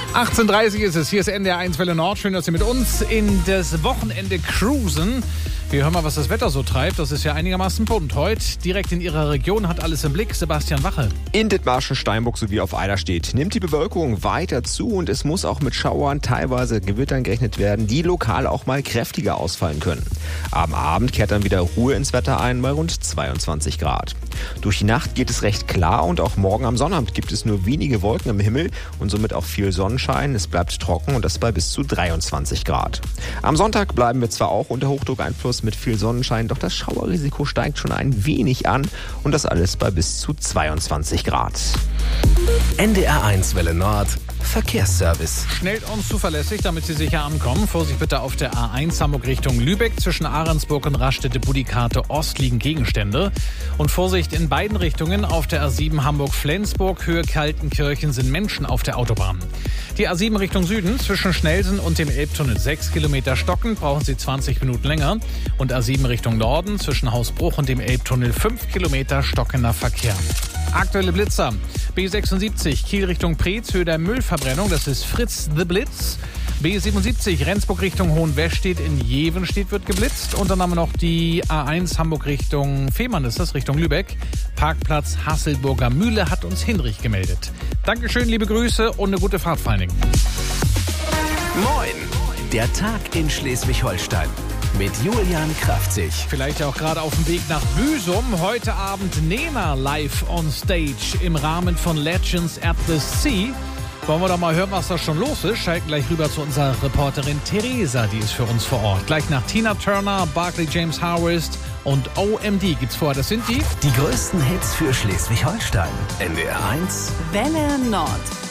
18:30 ist es. Hier ist NDR 1 Welle Nord. Schön, dass Sie mit uns in das Wochenende cruisen. Wir hören mal, was das Wetter so treibt. Das ist ja einigermaßen bunt. Heute direkt in Ihrer Region hat alles im Blick. Sebastian Wache. In Dithmarschen, Steinburg sowie auf Eiderstedt nimmt die Bewölkung weiter zu und es muss auch mit Schauern, teilweise Gewittern gerechnet werden, die lokal auch mal kräftiger ausfallen können. Am Abend kehrt dann wieder Ruhe ins Wetter ein bei rund 22 Grad. Durch die Nacht geht es recht klar und auch morgen am Sonnabend gibt es nur wenige Wolken am Himmel und somit auch viel Sonnenschein. Es bleibt trocken und das bei bis zu 23 Grad. Am Sonntag bleiben wir zwar auch unter Hochdruckeinfluss mit viel Sonnenschein, doch das Schauerrisiko steigt schon ein wenig an und das alles bei bis zu 22 Grad. NDR 1 Welle Nord Verkehrsservice. Schnell und zuverlässig, damit Sie sicher ankommen. Vorsicht bitte auf der A1 Hamburg Richtung Lübeck. Zwischen Ahrensburg und Raststätte-Budikate Ost liegen Gegenstände. Und Vorsicht in beiden Richtungen. Auf der A7 Hamburg-Flensburg, Höhe Kaltenkirchen sind Menschen auf der Autobahn. Die A7 Richtung Süden, zwischen Schnelsen und dem Elbtunnel 6 Kilometer stockend, brauchen Sie 20 Minuten länger. Und A7 Richtung Norden, zwischen Hausbruch und dem Elbtunnel 5 Kilometer stockender Verkehr. Aktuelle Blitzer. B76 Kiel Richtung Preetz, Höhe der Müllverbrennung, das ist Fritz the Blitz. B77 Rendsburg Richtung Hohenwestedt in Jevenstedt wird geblitzt. Und dann haben wir noch die A1 Hamburg Richtung Fehmarn, ist das, Richtung Lübeck. Parkplatz Hasselburger Mühle hat uns Hinrich gemeldet. Dankeschön, liebe Grüße und eine gute Fahrt vor allen Dingen. Moin! Der Tag in Schleswig-Holstein mit Julian Kraftzig. Vielleicht auch gerade auf dem Weg nach Büsum. Heute Abend Nena live on stage im Rahmen von Legends at the Sea. Wollen wir doch mal hören, was da schon los ist? Schalten gleich rüber zu unserer Reporterin Theresa, die ist für uns vor Ort. Gleich nach Tina Turner, Barclay James Harvest und OMD gibt's vor. Das sind die größten Hits für Schleswig-Holstein. NDR 1 Welle Nord.